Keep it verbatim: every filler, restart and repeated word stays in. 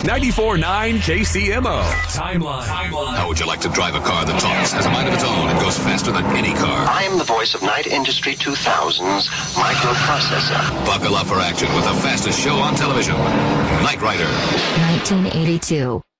ninety-four point nine K C M O. Timeline. Timeline. How would you like to drive a car that talks, has a mind of its own, and goes faster than any car? I am the voice of Night Industry two thousand's microprocessor. Buckle up for action with the fastest show on television, Knight Rider. nineteen eighty-two.